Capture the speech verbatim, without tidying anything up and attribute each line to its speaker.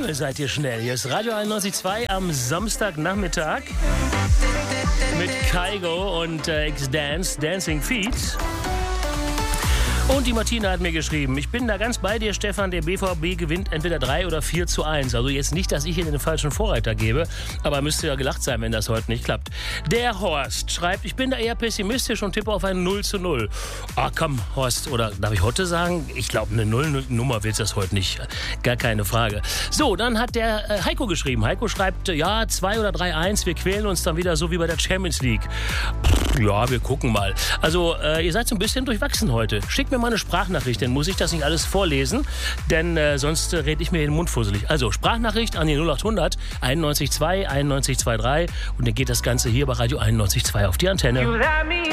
Speaker 1: seid ihr schnell. Hier ist Radio einundneunzig Komma zwei am Samstagnachmittag mit Kygo und äh, X-Dance, Dancing Feet. Und die Martina hat mir geschrieben, ich bin da ganz bei dir, Stefan, der B V B gewinnt entweder drei oder vier zu eins. Also jetzt nicht, dass ich Ihnen den falschen Vorreiter gebe, aber müsste ja gelacht sein, wenn das heute nicht klappt. Der Horst schreibt, ich bin da eher pessimistisch und tippe auf ein null zu null. Ah, komm, Horst, oder darf ich heute sagen? Ich glaube, eine Null-Nummer wird das heute nicht. Gar keine Frage. So, dann hat der äh, Heiko geschrieben. Heiko schreibt, ja, zwei oder drei eins, wir quälen uns dann wieder so wie bei der Champions League. Pff, ja, wir gucken mal. Also, äh, ihr seid so ein bisschen durchwachsen heute. Schickt mir mal eine Sprachnachricht, dann muss ich das nicht alles vorlesen, denn äh, sonst äh, rede ich mir den Mund fusselig. Also Sprachnachricht an die null achthundert einundneunzig zwei einundneunzig zwei drei und dann geht das Ganze hier bei Radio einundneunzig Komma zwei auf die Antenne.